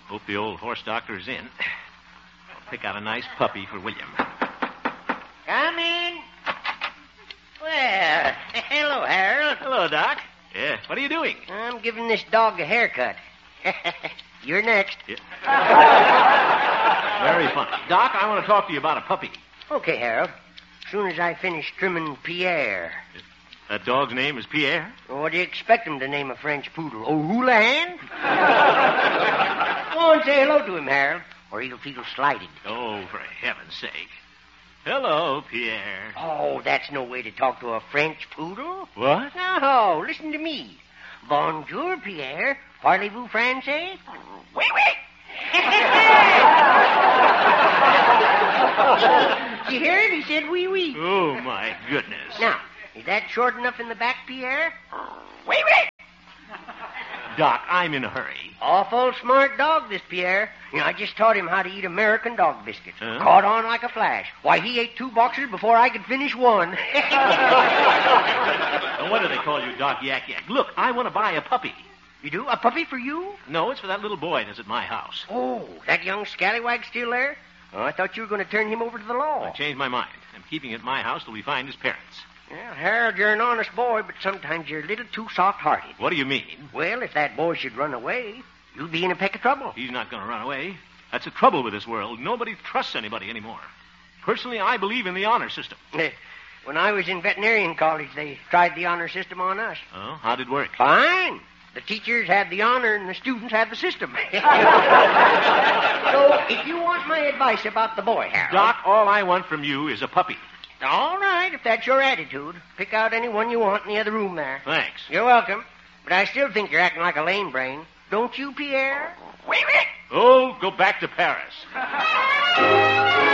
Hope the old horse doctor's in. I'll pick out a nice puppy for William. Come in. Well, hello, Harold. Hello, Doc. Yeah, what are you doing? I'm giving this dog a haircut. You're next. Yeah. Very funny. Doc, I want to talk to you about a puppy. Okay, Harold. As soon as I finish trimming Pierre. That dog's name is Pierre? What do you expect him to name a French poodle? Oh, Houlihan? Go and say hello to him, Harold, or he'll feel slighted. Oh, for heaven's sake. Hello, Pierre. Oh, that's no way to talk to a French poodle. What? No, listen to me. Bonjour, Pierre. Parlez-vous français? Oui, oui. You hear it? He said oui, oui. Oh, my goodness. Now, is that short enough in the back, Pierre? Oui, oui. Doc, I'm in a hurry. Awful smart dog, this Pierre. I just taught him how to eat American dog biscuits. Huh? Caught on like a flash. Why, he ate 2 boxes before I could finish one. Now, what do they call you, Doc Yak Yak? Look, I want to buy a puppy. You do? A puppy for you? No, it's for that little boy that's at my house. Oh, that young scallywag still there? Oh, I thought you were going to turn him over to the law. I changed my mind. I'm keeping it at my house till we find his parents. Well, Harold, you're an honest boy, but sometimes you're a little too soft-hearted. What do you mean? Well, if that boy should run away, you'd be in a peck of trouble. He's not going to run away. That's the trouble with this world. Nobody trusts anybody anymore. Personally, I believe in the honor system. When I was in veterinarian college, they tried the honor system on us. Oh, how'd it work? Fine. The teachers had the honor and the students had the system. So, if you want my advice about the boy, Harold... Doc, all I want from you is a puppy. All right, if that's your attitude. Pick out any one you want in the other room there. Thanks. You're welcome. But I still think you're acting like a lame brain. Don't you, Pierre? Oh, go back to Paris.